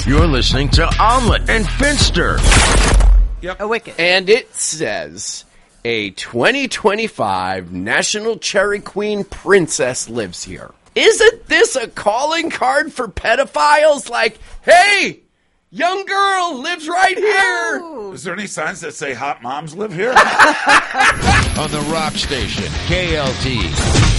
You're listening to Omelet and Finster. Yep. A wicket. And it says, a 2025 National Cherry Queen princess lives here. Isn't this a calling card for pedophiles? Like, hey, young girl lives right here. Oh. Is there any signs that say hot moms live here? On the Rock Station, KLT.